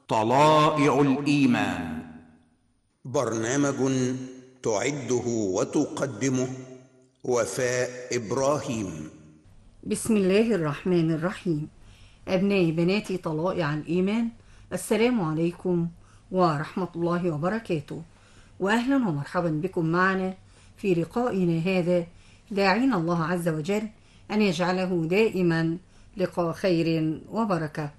طلائع الإيمان. برنامج تعده وتقدمه وفاء إبراهيم. بسم الله الرحمن الرحيم. أبنائي بناتي طلائع الإيمان، السلام عليكم ورحمة الله وبركاته، وأهلا ومرحبا بكم معنا في لقائنا هذا، داعين الله عز وجل أن يجعله دائما لقاء خير وبركة.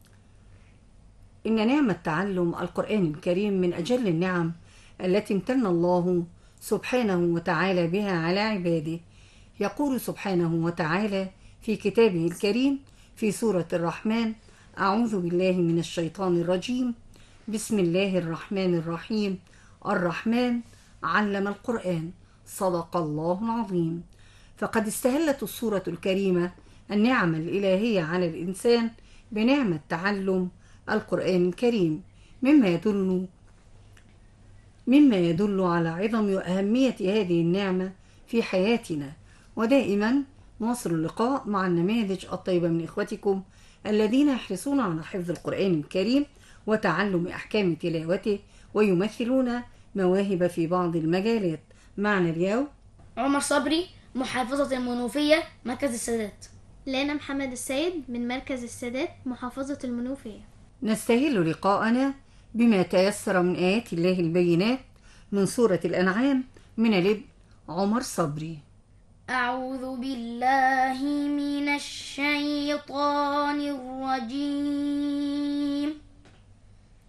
إن نعمة تعلم القرآن الكريم من أجل النعم التي امتن الله سبحانه وتعالى بها على عباده. يقول سبحانه وتعالى في كتابه الكريم في سورة الرحمن: أعوذ بالله من الشيطان الرجيم، بسم الله الرحمن الرحيم. الرحمن علم القرآن، صدق الله العظيم. فقد استهلت السورة الكريمة النعم الإلهية على الإنسان بنعمة تعلم القرآن الكريم، مما يدل على عظم وأهمية هذه النعمة في حياتنا. ودائما نواصل اللقاء مع النماذج الطيبة من إخوتكم الذين يحرصون على حفظ القرآن الكريم وتعلم أحكام تلاوته، ويمثلون مواهب في بعض المجالات. معنا اليوم عمر صبري، محافظة المنوفية، مركز السادات. لانا محمد السيد من مركز السادات، محافظة المنوفية. نستهل لقاءنا بما تيسر من آيات الله البينات من سورة الأنعام من الابن عمر صبري. أعوذ بالله من الشيطان الرجيم.